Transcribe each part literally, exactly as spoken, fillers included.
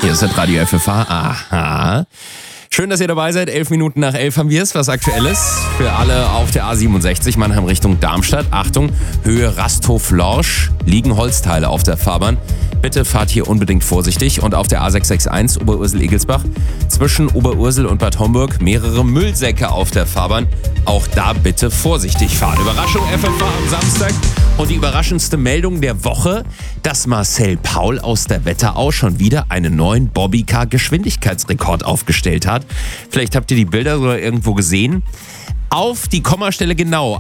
Hier ist das Radio F F H. Aha. Schön, dass ihr dabei seid. Elf Minuten nach elf haben wir es. Was Aktuelles für alle auf der A siebenundsechzig, Mannheim Richtung Darmstadt. Achtung, Höhe Rasthof-Lorsch liegen Holzteile auf der Fahrbahn. Bitte fahrt hier unbedingt vorsichtig. Und auf der A sechs sechs eins Oberursel-Egelsbach zwischen Oberursel und Bad Homburg mehrere Müllsäcke auf der Fahrbahn. Auch da bitte vorsichtig fahren. Überraschung F F H am Samstag. Und die überraschendste Meldung der Woche, dass Marcel Paul aus der Wetterau schon wieder einen neuen Bobbycar-Geschwindigkeitsrekord aufgestellt hat. Vielleicht habt ihr die Bilder sogar irgendwo gesehen. Auf die Kommastelle genau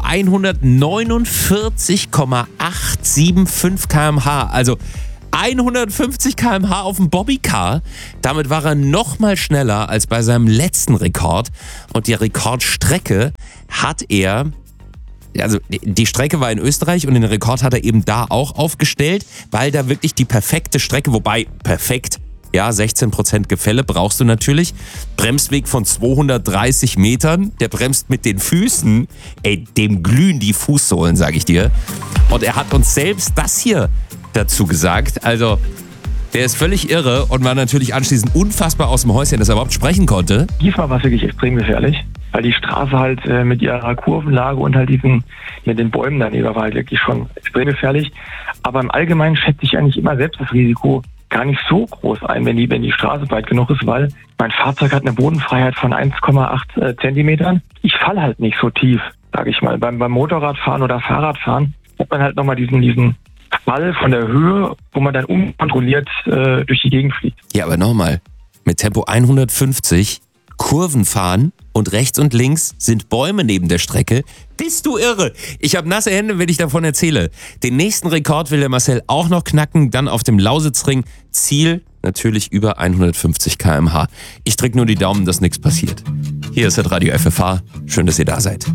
hundertneunundvierzig Komma achthundertfünfundsiebzig Kilometer pro Stunde. Also hundertfünfzig Kilometer pro Stunde auf dem Bobbycar. Damit war er noch mal schneller als bei seinem letzten Rekord. Und die Rekordstrecke hat er... Also die Strecke war in Österreich und den Rekord hat er eben da auch aufgestellt, weil da wirklich die perfekte Strecke, wobei perfekt, ja, sechzehn Prozent Gefälle brauchst du natürlich. Bremsweg von zweihundertdreißig Metern, der bremst mit den Füßen, ey, dem glühen die Fußsohlen, sag ich dir. Und er hat uns selbst das hier dazu gesagt, also der ist völlig irre und war natürlich anschließend unfassbar aus dem Häuschen, dass er überhaupt sprechen konnte. Diesmal war es wirklich extrem gefährlich, weil die Straße halt äh, mit ihrer Kurvenlage und halt diesen, mit den Bäumen daneben war halt wirklich schon extrem gefährlich. Aber im Allgemeinen schätze ich eigentlich immer selbst das Risiko gar nicht so groß ein, wenn die, wenn die Straße weit genug ist, weil mein Fahrzeug hat eine Bodenfreiheit von eins Komma acht äh, Zentimetern. Ich falle halt nicht so tief, sage ich mal. Beim, beim Motorradfahren oder Fahrradfahren hat man halt nochmal diesen, diesen Fall von der Höhe, wo man dann unkontrolliert äh, durch die Gegend fliegt. Ja, aber nochmal, mit Tempo hundertfünfzig Kurven fahren und rechts und links sind Bäume neben der Strecke. Bist du irre? Ich habe nasse Hände, wenn ich davon erzähle. Den nächsten Rekord will der Marcel auch noch knacken, dann auf dem Lausitzring. Ziel natürlich über hundertfünfzig Kilometer pro Stunde. Ich drücke nur die Daumen, dass nichts passiert. Hier ist das Radio F F H. Schön, dass ihr da seid.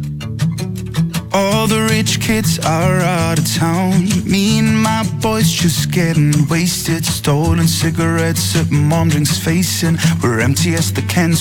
All the rich kids are out of town. Me and my boys just getting wasted. Stolen cigarettes at mom drinks facing. We're empty as the cans.